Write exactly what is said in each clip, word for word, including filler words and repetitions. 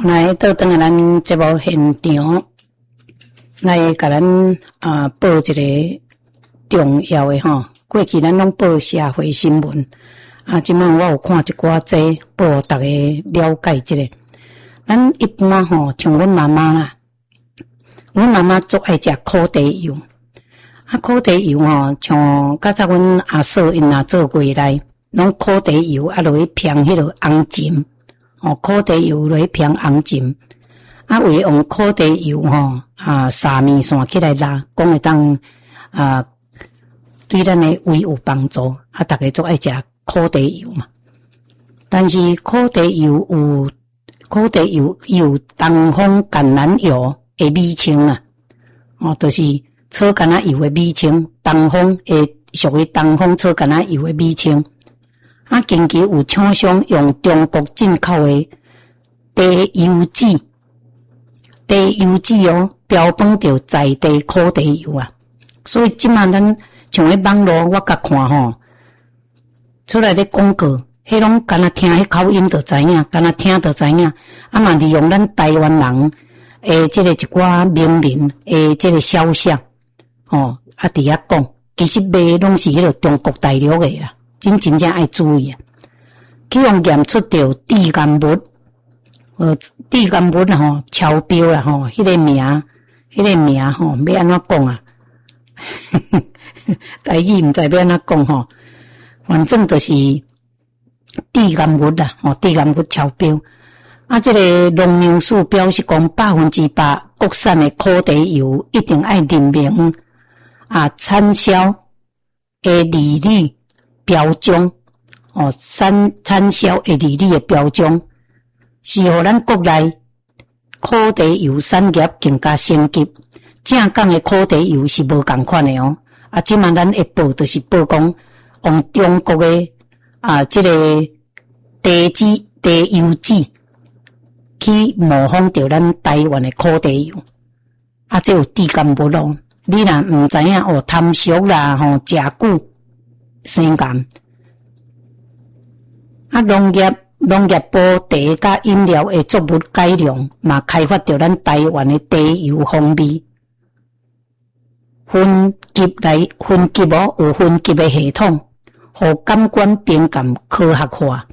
来倒转来咱节目现场，来甲咱啊报一个重要的吼。过去咱拢报社会新闻，啊，即摆我有看一寡这报，大家了解一下。咱一般吼，像阮妈妈啦，阮妈妈足爱食苦茶油。啊，苦茶油吼，像较早阮阿嫂因若做过来，拢苦茶油啊落去偏迄落红浸。哦，苦茶油落去偏红浸，啊，为用苦茶油吼啊，撒面线起来拉，讲会当啊，对咱的胃有帮助。啊，大家都爱食苦茶油嘛。但是苦茶油有苦茶油有东方橄榄油的美称啊，哦，就是草橄榄油的美称，东方的属于东方草橄榄油的美称。啊，近期有厂商用中国进口的低油脂，低油脂哦，标榜着在地苦茶油啊。所以即马咱像迄网络我甲看吼，出来咧广告，迄拢敢若听迄口音就知影，敢若听就知影。啊嘛利用咱台湾人诶，即个一寡名人诶，即个肖像，哦，啊伫遐讲，其实卖拢是迄个中国大陆诶啦。真真正爱注意啊！去用验出着致癌物，呃，致癌物啦吼，超标啦吼，迄、那个名，迄、那个名吼，要安怎讲啊？台语毋知要安怎讲吼，反正就是致癌物啦，吼，致癌物超标。啊，这个农粮署表示讲，百分之百国产的苦茶油一定爱认明啊，产销的利率。标章哦，产产销的利率的标章，是互咱国内苦茶油产业更加升级。正港的苦茶油是无共款的哦。啊，即马咱会报就是报讲，用中国的啊，即、这个低脂低油脂去模仿着咱台湾的苦茶油。啊，这有致癌物咯。你若毋知影哦，贪俗啦，吼，食久。生癌啊！农业农业部茶甲饮料的作物改良，嘛开发着咱台湾的茶油风味，分级来分级哦，有分级的系统，互感官品鉴科学化。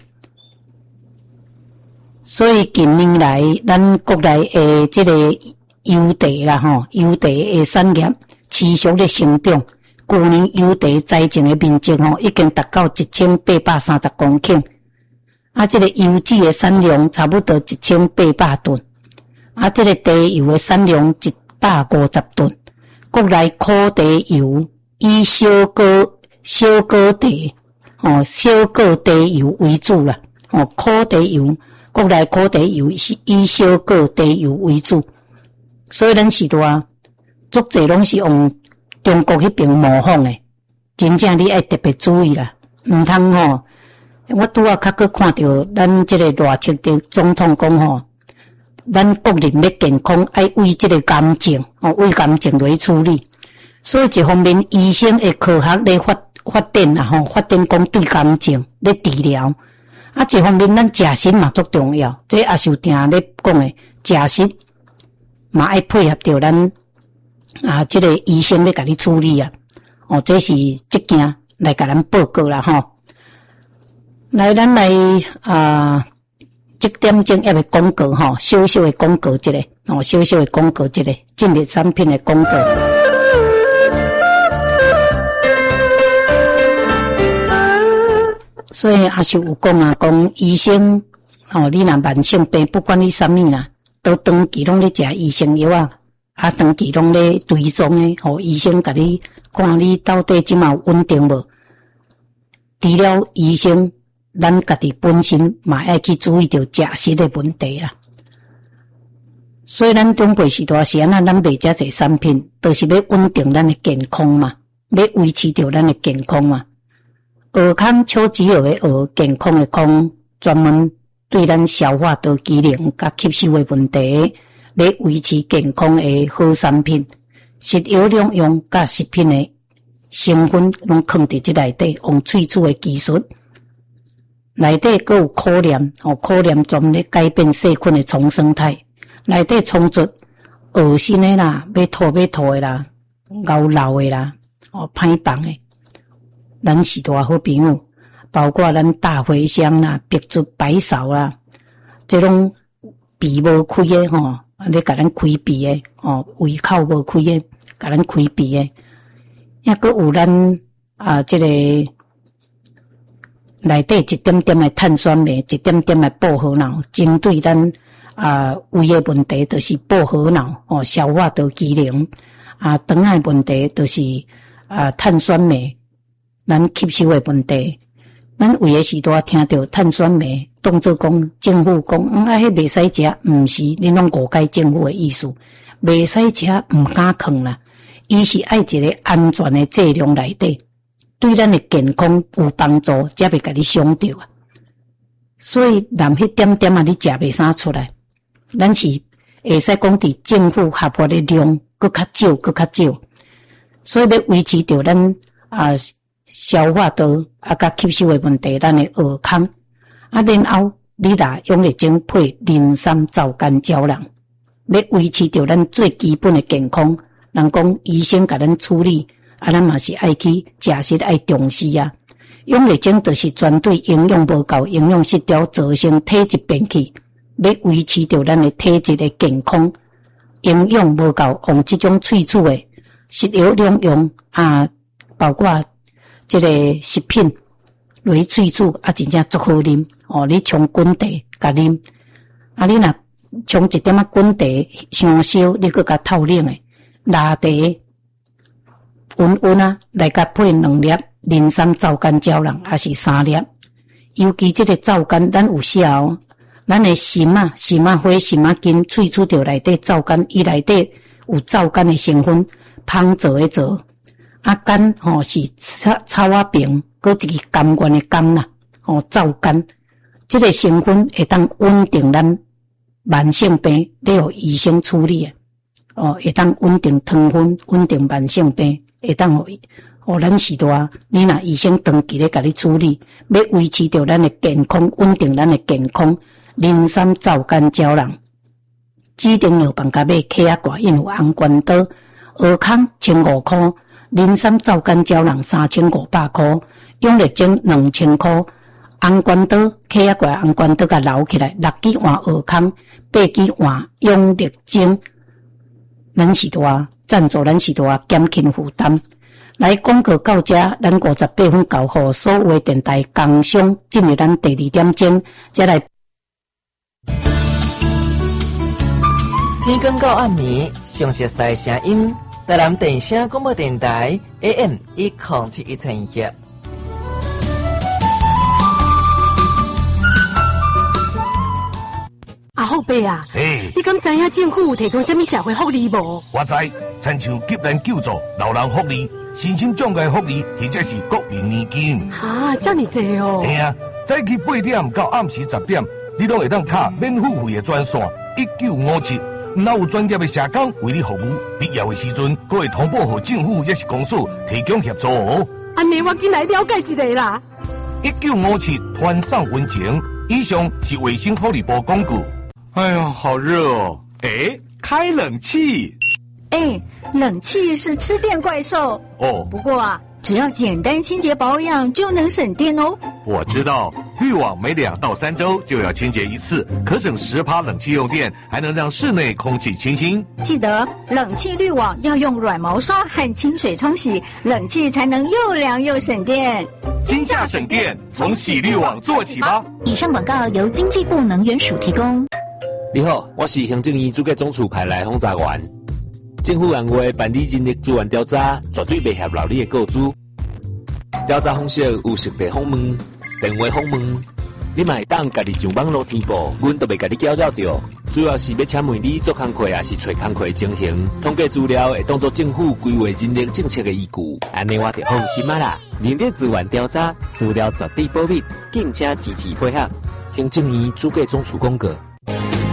所以近年来，咱国内的这个油茶啦吼，油茶的产业持续的成长。去年油茶栽种的面积吼，已经达到一千八百三十公顷，啊，这个油脂的产量差不多一千八百吨，啊，这个茶油的产量一百五十吨。国内苦茶油以小果小果茶，哦，小果茶油为主啦，哦，苦茶油，国内苦茶油是以小果茶油为主，所以咱是多足侪拢是用。中国迄边模仿诶，真正你爱特别注意啦，毋通吼。我拄啊较佫看到咱即个热切的总统讲吼，咱国人要健康，爱为即个癌症哦，为癌症来处理。所以一方面，医生的科学咧发发展啦吼，发展讲对癌症咧治疗。啊，一方面咱食食嘛足重要，这也是有定咧讲诶，食食嘛爱配合着咱。啊，这个医生咧甲你处理啊，哦，这是即件来甲咱报告啦吼。来，咱来啊，这点钟要的广告吼，小小的广告一个，哦，小小的广告一个，进入产品的广告。所以也是有讲啊，讲医生哦，你若慢性病，不管你啥物啦，都长期拢咧食医生药啊。啊，长期拢咧追踪诶，互医生甲你看你到底即嘛有稳定无？除了医生，咱家己本身嘛爱去注意着食食诶问题啦。所以咱中辈时代是安那，咱卖遮侪产品，都、就是要稳定咱诶健康嘛，要维持着咱诶健康嘛。尔康超级尔诶尔健康诶康，专门对咱消化道机能甲吸收诶问题。来维持健康的好产品，食药两用甲食品的成分拢放伫即内底，用萃取的技术， 内底还有苦念，哦，苦念专门咧改变细菌的重生态，内底充足恶心的啦，要吐要吐的啦，熬老的啦，哦，歹放的，咱是大好朋友，包括咱大茴香啦、白术、白芍啦，这种鼻无开的吼，咧甲咱开鼻的，哦，胃口无开的，甲咱开鼻的，抑阁有咱啊，这个内底一点点的碳酸镁，一点点的薄荷脑，针对咱啊胃的问题，就是薄荷脑哦，消化道机能啊，肠的问题就是啊碳酸镁，咱吸收的问题。咱有诶时阵听到碳酸镁，当作讲政府讲，嗯啊，迄袂使食，毋是，恁拢误解政府诶意思，袂使食，毋敢囥啦。伊是爱一个安全诶剂量内底，对咱诶健康有帮助，才袂甲你伤着啊。所以，南迄点点啊，你食袂啥出来。咱是会使讲伫政府合法诶量，搁较少，搁较少。所以要维持着咱啊。消化道啊，甲吸收的问题，咱的耳康啊，然后你拿用力精配磷酸皂苷胶囊，要维持着咱最基本的健康。人讲医生甲咱处理，啊，咱嘛是爱去食食爱重视啊。用力精就是专对营养无够、营养失调造成体质变去，要维持着咱的体质的健康。营养无够，用这种萃取的食疗两用啊，包括。这个食品落去萃取啊，真正足好啉哦！你冲滚茶甲啉，啊，你若冲一点仔滚茶伤烧，你搁甲透冷诶，拿茶温温啊，来甲配两粒磷酸皂苷胶囊，还是三粒。尤其这个皂苷，咱有写哦，咱诶心啊、心啊花、心啊筋萃取着内底皂苷，伊内底有皂苷诶成分，芳皂诶皂。啊，肝吼是草草仔病，搁一个甘愿的甘啦，吼皂苷，这个成分会当稳定咱慢性病，你有医生处理的，哦，会当稳定糖分，稳定慢性病，会当互互咱时代，你若医生长期咧甲你处理，要维持着咱的健康，稳定咱的健康，磷酸皂苷胶囊，指定药房甲买起啊挂印有红关刀，尔康千五箍。磷酸皂苷胶囊三千五百块，用力精两千块，红关刀起啊怪红关刀甲留起来，六支换尔康，八支换用力精，咱是多赞助，咱是多减轻负担。来广告到这，咱五十八分交互所有的电台工商，进入咱第二点钟，再来。 天光到暗暝，详细赛声音。台南电声广播电台 A M 一零七一千一。 阿后伯啊， 嘿， 你敢知影政府有提供什么社会福利无？ 我知，亲像急难救助、老人福利、身心障碍福利，或者是国民年金。 哈，这么多哦！ 嘿啊，早起八点到暗时十点，你拢会当卡免付费的专线一九五七。若有专业的社工为你服务，必要的时阵，还会通报给政府也是公司提供协助哦。 安尼我进来了解一下啦。 一九五七团上温情，以上是卫生福利部广告。 哎呀，好热哦！哎，开冷气。 哎，冷气是吃电怪兽哦。 不过啊，只要简单清洁保养就能省电哦。 我知道，滤网每两到三周就要清洁一次，可省十趴冷气用电，还能让室内空气清新。 记得冷气滤网要用软毛刷和清水冲洗，冷气才能又凉又省电。 今夏省电，从洗滤网做起吧。 以上广告由经济部能源署提供。 你好，我是行政院主计总处派来轰查员。政府按话办理人力资源调查，绝对袂合劳你的告知。调查方式有实地访问、电话访问，你嘛会当家己上网络填报，阮都袂家己搅扰着。主要是要请问你做工课也是找工课的情形，统计资料会当作政府规划人力政策的依据。安尼我就放心啊啦！人力资源调查资料绝对保密，敬请支持配合。行政院主计总处广告。